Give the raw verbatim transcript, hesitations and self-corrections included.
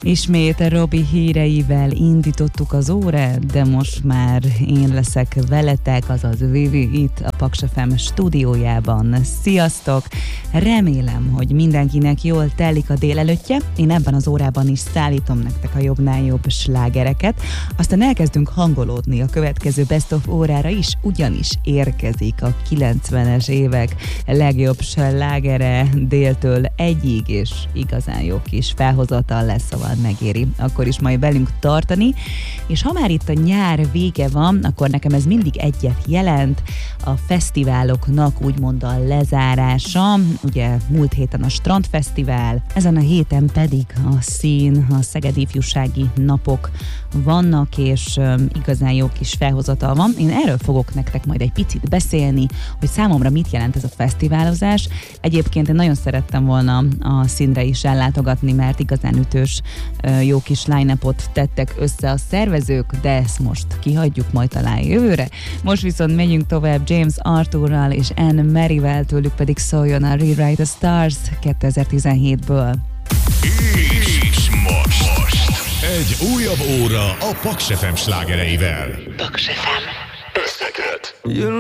Ismét Robi híreivel indítottuk az órát, de most már én leszek veletek, azaz Vivi itt a Paks ef em stúdiójában. Sziasztok! Remélem, hogy mindenkinek jól telik a délelőttje. Én ebben az órában is szállítom nektek a jobbnál jobb slágereket. Aztán elkezdünk hangolódni a következő Best of órára is, ugyanis érkezik a kilencvenes évek legjobb slágere déltől egyig, és igazán jó kis felhozatal lesz, szóval megéri akkor is majd velünk tartani. És ha már itt a nyár vége van, akkor nekem ez mindig egyet jelent, a fesztiváloknak úgymond a lezárása. Ugye múlt héten a Strandfesztivál, ezen a héten pedig a szín, a Szegedi Ifjúsági Napok vannak, és um, igazán jó kis felhozatal van. Én erről fogok nektek majd egy picit beszélni, hogy számomra mit jelent ez a fesztiválozás. Egyébként én nagyon szerettem volna a színre is ellátogatni, mert igazán ütős, jó kis line-upot tettek össze a szervezők, de ezt most kihagyjuk, majd talán jövőre. Most viszont megyünk tovább James Arthurral és Anne Maryvel, tőlük pedig szóljon a Rewrite the Stars kétezer-tizenhétből. És most, most egy újabb óra a Paks ef em slágereivel. Paks ef em összeköt.